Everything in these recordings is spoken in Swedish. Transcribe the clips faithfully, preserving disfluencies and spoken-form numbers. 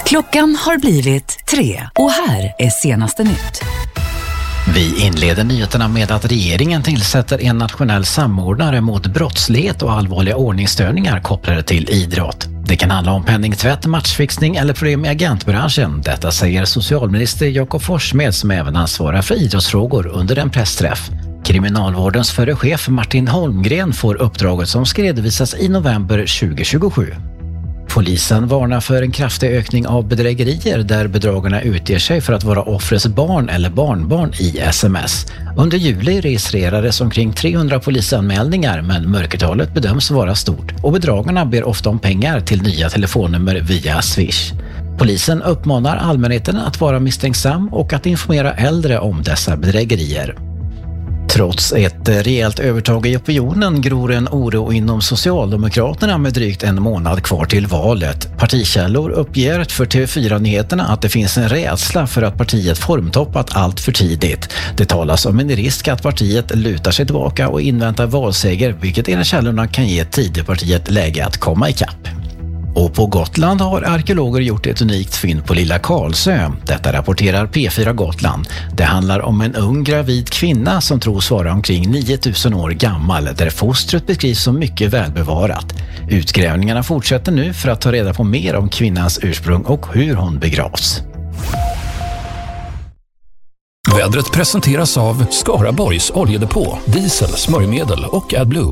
Klockan har blivit tre och här är senaste nytt. Vi inleder nyheterna med att regeringen tillsätter en nationell samordnare mot brottslighet och allvarliga ordningsstörningar kopplade till idrott. Det kan handla om penningtvätt, matchfixning eller problem i agentbranschen. Detta säger socialminister Jakob Forssmed som även ansvarar för idrottsfrågor under en pressträff. Kriminalvårdens förre chef Martin Holmgren får uppdraget som ska redovisas i november tjugohundratjugosju. Polisen varnar för en kraftig ökning av bedrägerier där bedragarna utger sig för att vara offrets barn eller barnbarn i sms. Under juli registrerades omkring trehundra polisanmälningar men mörkertalet bedöms vara stort och bedragarna ber ofta om pengar till nya telefonnummer via Swish. Polisen uppmanar allmänheten att vara misstänksam och att informera äldre om dessa bedrägerier. Trots ett rejält övertag i opinionen gror en oro inom Socialdemokraterna med drygt en månad kvar till valet. Partikällor uppger för T V fyra-nyheterna att det finns en rädsla för att partiet formtoppat allt för tidigt. Det talas om en risk att partiet lutar sig tillbaka och inväntar valseger, vilket enligt källorna kan ge Tidöpartiet läge att komma ikapp. Och på Gotland har arkeologer gjort ett unikt fynd på Lilla Karlsö. Detta rapporterar P fyra Gotland. Det handlar om en ung gravid kvinna som tros vara omkring nio tusen år gammal, där fostret beskrivs som mycket välbevarat. Utgrävningarna fortsätter nu för att ta reda på mer om kvinnans ursprung och hur hon begravs. Vädret presenteras av Skaraborgs oljedepå, diesel, smörjmedel och AdBlue.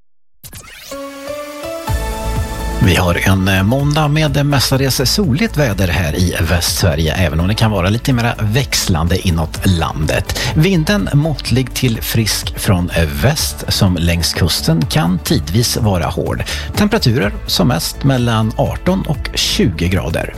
Vi har en måndag med mestadels soligt väder här i Västsverige, även om det kan vara lite mer växlande inåt landet. Vinden måttlig till frisk från väst som längs kusten kan tidvis vara hård. Temperaturer som mest mellan arton och tjugo grader.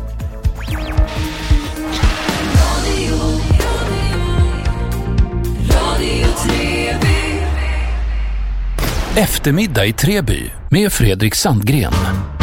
Eftermiddag i Treby med Fredrik Sandgren.